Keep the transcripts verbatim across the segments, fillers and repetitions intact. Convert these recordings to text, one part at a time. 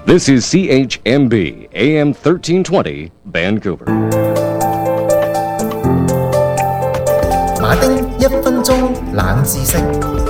This is C H M B A M thirteen twenty Vancouver。 馬丁一分鐘冷知識。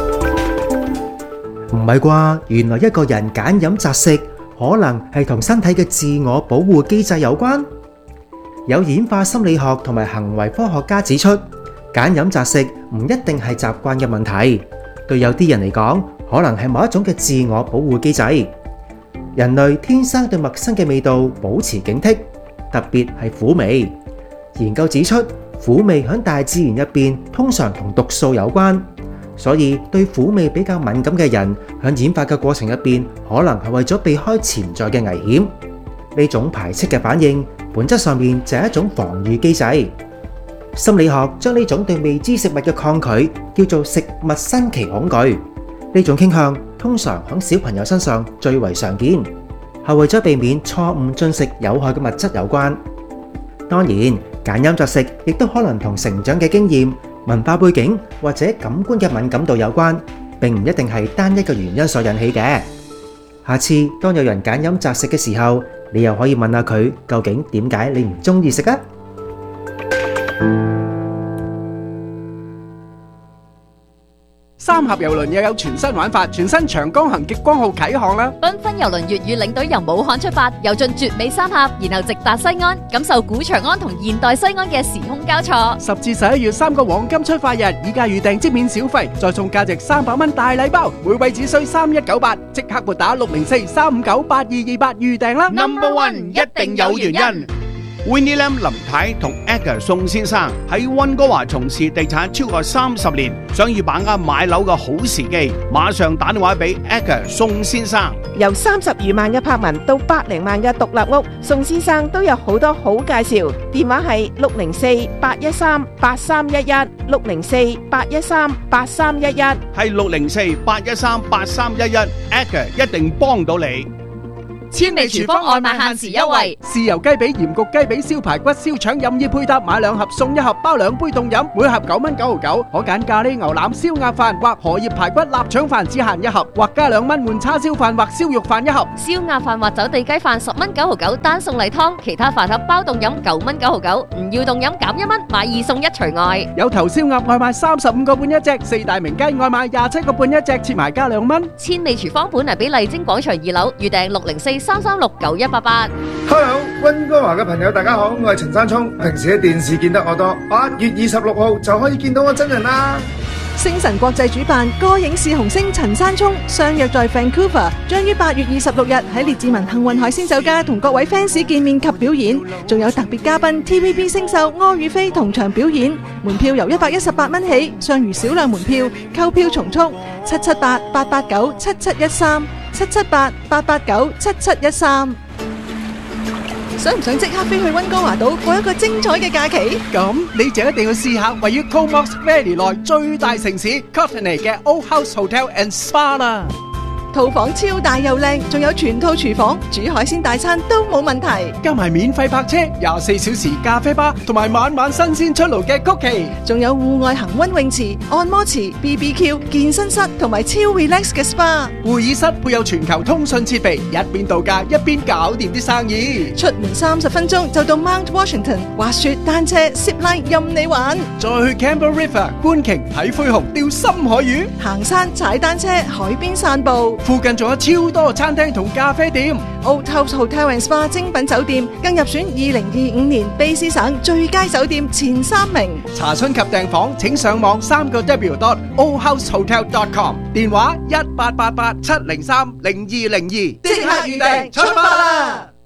唔係啩？原來一個人揀飲擇食，可能係同身體嘅自我保護機制有關。有演化心理學同埋行為科學家指出，揀飲擇食唔一定係習慣嘅問題，對有啲人嚟講，可能係某一種嘅自我保護機制。人類天生對陌生嘅味道保持警惕，特別係苦味。研究指出，苦味喺大自然入邊通常同毒素有關，所以對苦味比較敏感嘅人喺演化嘅過程入邊，可能係為咗避開潛在嘅危險。呢種排斥嘅反應，本質上面就係一種防禦機制。心理學將呢種對未知食物嘅抗拒叫做食物新奇恐懼。呢種傾向通常喺小朋友身上最為常見，係為咗避免錯誤進食有害嘅物質有關。當然，揀飲擇食亦都可能同成長嘅經驗、文化背景或者感官嘅敏感度有關，並唔一定係單一個原因所引起嘅。下次當有人揀飲擇食嘅時候，你又可以問下佢究竟點解你唔中意食啊？ 三峽郵輪又有全新玩法，全新長江行極光號啟航啦！ 繽紛郵輪粵語領隊由武漢出發，遊進絕美三峽，然後直達西安，感受古長安同現代西安嘅時空交錯。 十至十一月三個黃金出發日，以價預訂即免小費，再送價值三百蚊大禮包，每位只需三一九八，即刻撥打六零四三五九八二二八預訂啦 ！Number One 一定有原因。Winnie Lam 林太同 Edgar 宋先生喺溫哥華從事地產超過三十年，想要把握買樓嘅好時機，馬上打電話俾 Edgar 宋先生。 由三十餘萬嘅柏文到百零萬嘅獨立屋，宋先生都有好多好介紹。電話係六零四八一三八三一一，六零四八一三八三一一， 係六零四八一三八三一一 ，Edgar 一定幫到你。 千味廚房外賣限時優惠， 豉油雞髀、鹽焗雞髀、燒排骨、燒腸任意配搭，買兩盒送一盒，包兩杯凍飲，每盒九蚊九毫九。可揀咖喱牛腩、燒鴨飯或荷葉排骨臘腸飯，只限一盒，或加兩蚊換叉燒飯或燒肉飯一盒。 燒鴨飯或走地雞飯十蚊九毫九，單送例湯，其他飯盒包凍飲九蚊九毫九，唔要凍飲減一蚊，買二送一除外。 有頭燒鴨外賣三十五個半一隻，四大名雞外賣廿七個半一隻，切埋加兩蚊。 千味廚房本嚟俾麗晶廣場二樓，預訂六零四三三六九一八八。 Hello， 溫哥華嘅朋友大家好，我係陳山聰。平時喺電視見得我多，八月二十六號就可以見到我真人啦。 星晨國際主辦歌影視紅星陳山聰相約在 Vancouver， 將於八月二十六日喺列治文幸運海鮮酒家同各位 fans 見面及表演，仲有特別嘉賓 T V B 星秀柯宇飛同場表演。門票由一百一十八蚊起，尚餘少量門票，購票從速，七七八八八九七七一三，七七八八八九七七一三。想唔想即刻飛去溫哥華島過一個精彩嘅假期？ 咁你就一定要試下位於 Comox Valley 內最大城市 Courtenay 嘅 Old House Hotel and Spa 啦。 套房超大又靚，仲有全套廚房，煮海鮮大餐都冇問題。 加埋免費泊車、廿四小時咖啡吧，同埋晚晚新鮮出爐嘅曲奇， 仲有戶外恒溫泳池、按摩池、B B Q、健身室同埋超 relax 嘅 spa。 會議室配有全球通訊設備，一邊度假一邊搞掂啲生意。 出門三十分鐘就到 Mount Washington， 滑雪、單車、zip line 任你玩。 再去 Campbell River 觀鯨、睇灰熊、釣深海魚， 行山、踩單車、海邊散步。 附近仲有超多餐廳同咖啡店。 Old House Hotel and Spa 精品酒店更入選二零二五年卑詩省最佳酒店前三名。 查詢及訂房請上網三個 W dot old house hotel dot com， 電話一八八八七零三零二零二，即刻預訂出發啦！